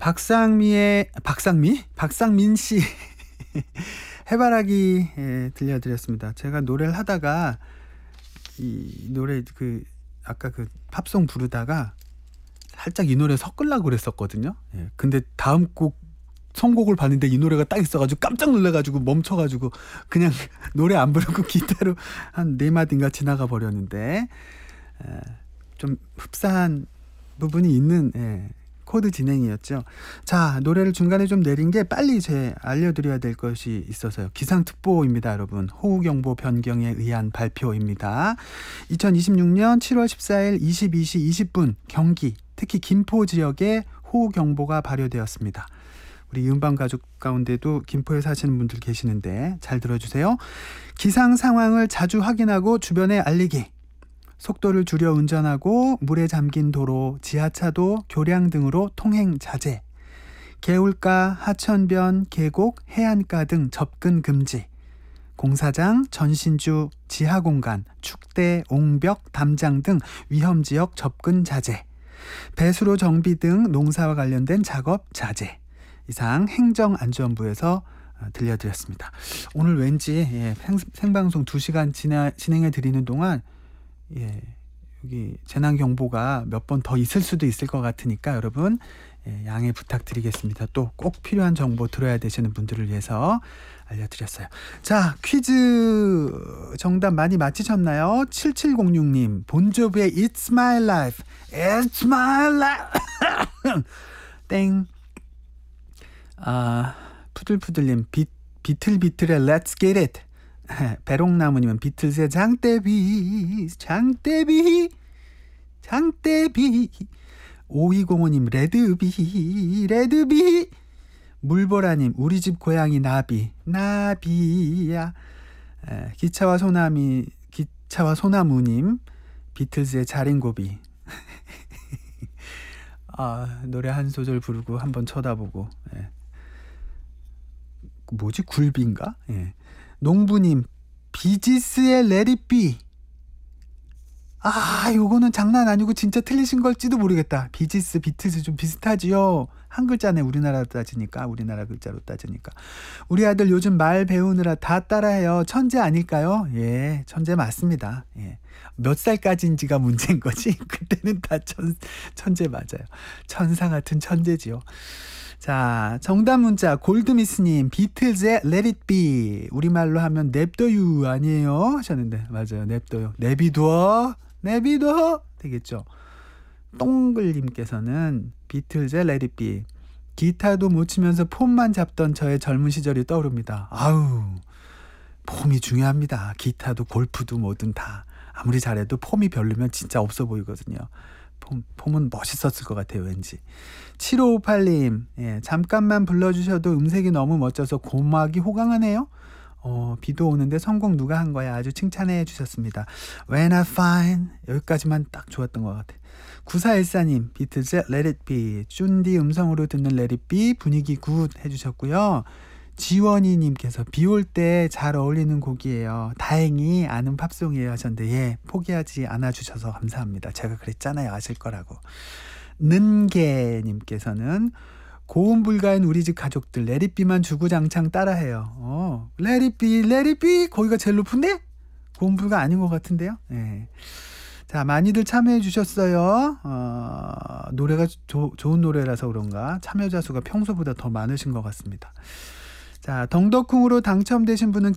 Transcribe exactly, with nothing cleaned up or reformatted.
박상미의 박상미? 박상민 씨 해바라기 예, 들려드렸습니다. 제가 노래를 하다가 이 노래 그 아까 그 팝송 부르다가 살짝 이 노래 섞으려고 그랬었거든요. 예, 근데 다음 곡 선곡을 봤는데 이 노래가 딱 있어가지고 깜짝 놀라가지고 멈춰가지고 그냥 노래 안 부르고 기타로 한 네 마디인가 지나가 버렸는데 에, 좀 흡사한 부분이 있는 예, 코드 진행이었죠. 자, 노래를 중간에 좀 내린 게 빨리 제 알려드려야 될 것이 있어서요. 기상특보입니다, 여러분. 호우경보 변경에 의한 발표입니다. 이천이십육 년 칠월 십사일 이십이 시 이십 분 경기, 특히 김포 지역에 호우경보가 발효되었습니다. 우리 이음방 가족 가운데도 김포에 사시는 분들 계시는데 잘 들어주세요. 기상 상황을 자주 확인하고 주변에 알리기. 속도를 줄여 운전하고 물에 잠긴 도로, 지하차도, 교량 등으로 통행 자제. 개울가, 하천변, 계곡, 해안가 등 접근 금지. 공사장, 전신주, 지하공간, 축대, 옹벽, 담장 등 위험지역 접근 자제. 배수로 정비 등 농사와 관련된 작업 자제. 이상 행정안전부에서 들려드렸습니다. 오늘 왠지 예, 생, 생방송 두 시간 지나, 진행해 드리는 동안 예, 여기 재난경보가 몇 번 더 있을 수도 있을 것 같으니까 여러분 예, 양해 부탁드리겠습니다. 또 꼭 필요한 정보 들어야 되시는 분들을 위해서 알려드렸어요. 자, 퀴즈 정답 많이 맞히셨나요? 칠칠공육 님 본조비의 It's My Life It's My Life 땡. 아, 푸들푸들님 비, 비틀비틀의 Let's Get It. 배롱나무님은 비틀즈의 장대비 장대비 장대비. 오이공오님 레드비 레드비. 물보라님 우리집 고양이 나비 나비야. 에, 기차와 소나미 기차와 소나무님 비틀즈의 자린고비. 아, 노래 한 소절 부르고 한번 쳐다보고 예. 뭐지 굴비인가? 예. 농부님 비지스의 Let It Be. 아, 요거는 장난 아니고 진짜 틀리신 걸지도 모르겠다. 비지스 비틀즈 좀 비슷하지요. 한 글자네. 우리나라 따지니까 우리나라 글자로 따지니까. 우리 아들 요즘 말 배우느라 다 따라해요. 천재 아닐까요? 예, 천재 맞습니다. 예. 몇 살까지인지가 문제인 거지. 그때는 다 천, 천재 맞아요. 천사 같은 천재지요. 자, 정답 문자 골드미스님 비틀즈의 Let It Be. 우리말로 하면 냅둬유 아니에요 하셨는데 맞아요. 냅둬요. 내비둬 내비둬 되겠죠. 똥글님께서는 비틀즈의 Let It Be. 기타도 못 치면서 폼만 잡던 저의 젊은 시절이 떠오릅니다. 아우, 폼이 중요합니다. 기타도 골프도 뭐든 다 아무리 잘해도 폼이 별로면 진짜 없어 보이거든요. 폼, 폼은 멋있었을 것 같아요, 왠지. 칠오오팔님, 예, 잠깐만 불러주셔도 음색이 너무 멋져서 고막이 호강하네요. 어, 비도 오는데 선곡 누가 한 거야? 아주 칭찬해 주셨습니다. When I find, 여기까지만 딱 좋았던 것 같아요. 구사일사님, 비틀즈의 Let It Be, 쭌디 음성으로 듣는 Let It Be, 분위기 굿 해주셨고요. 지원이님께서 비 올 때 잘 어울리는 곡이에요. 다행히 아는 팝송이에요 하셨는데 예, 포기하지 않아주셔서 감사합니다. 제가 그랬잖아요. 아실 거라고. 는개님께서는 고음 불가인 우리 집 가족들 Let It Be만 주구장창 따라해요. 어, Let It Be, Let It Be 거기가 제일 높은데? 고음 불가 아닌 것 같은데요. 예. 자, 많이들 참여해 주셨어요. 어, 노래가 조, 좋은 노래라서 그런가 참여자 수가 평소보다 더 많으신 것 같습니다. 자, 덩덕콩으로 당첨되신 분은